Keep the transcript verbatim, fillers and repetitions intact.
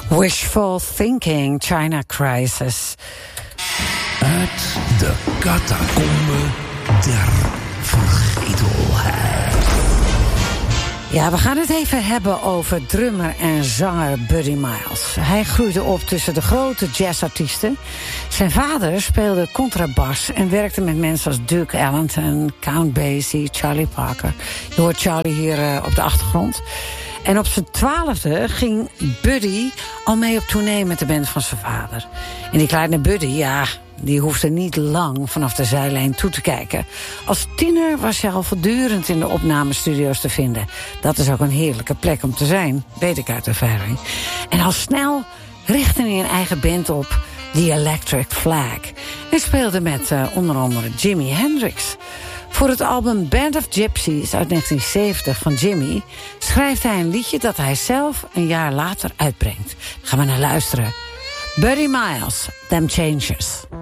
Wishful Thinking, China Crisis. Uit de catacombe der vergetelheid. Ja, we gaan het even hebben over drummer en zanger Buddy Miles. Hij groeide op tussen de grote jazzartiesten. Zijn vader speelde contrabas en werkte met mensen als Duke Ellington, Count Basie, Charlie Parker. Je hoort Charlie hier uh, op de achtergrond. En op zijn twaalfde ging Buddy al mee op tournee met de band van zijn vader. En die kleine Buddy, ja, die hoefde niet lang vanaf de zijlijn toe te kijken. Als tiener was hij al voortdurend in de opnamestudio's te vinden. Dat is ook een heerlijke plek om te zijn, weet ik uit ervaring. En al snel richtte hij een eigen band op, The Electric Flag. Hij speelde met uh, onder andere Jimi Hendrix. Voor het album Band of Gypsies uit negentien zeventig van Jimmy schrijft hij een liedje dat hij zelf een jaar later uitbrengt. Gaan we naar luisteren. Buddy Miles, Them Changes.